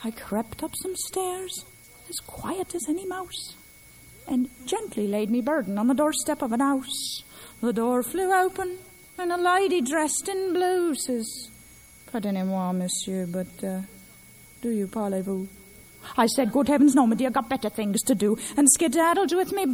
I crept up some stairs, as quiet as any mouse, and gently laid me burden on the doorstep of an house. The door flew open, and a lady dressed in blue says, "Pardonnez-moi, monsieur, but do you parlez-vous?" I said, "Good heavens, no, my dear, got better things to do," and skedaddled with me